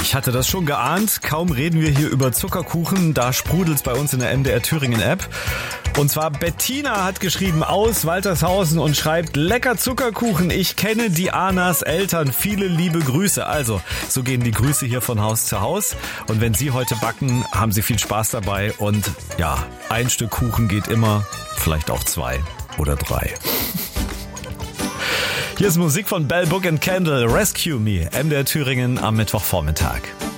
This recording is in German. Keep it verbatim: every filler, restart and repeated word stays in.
Ich hatte das schon geahnt. Kaum reden wir hier über Zuckerkuchen, da sprudelt's bei uns in der M D R Thüringen App. Und zwar Bettina hat geschrieben aus Waltershausen und schreibt: Lecker Zuckerkuchen, ich kenne Dianas Eltern, viele liebe Grüße. Also, so gehen die Grüße hier von Haus zu Haus. Und wenn Sie heute backen, haben Sie viel Spaß dabei. Und ja, ein Stück Kuchen geht immer, vielleicht auch zwei oder drei. Hier ist Musik von Bell Book and Candle, Rescue Me, M D R Thüringen am Mittwochvormittag.